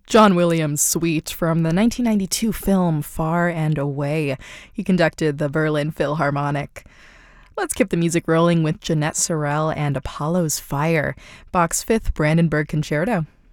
John Williams' Suite from the 1992 film Far and Away. He conducted the Berlin Philharmonic. Let's keep the music rolling with Jeanette Sorrell and Apollo's Fire, Bach's Fifth Brandenburg Concerto.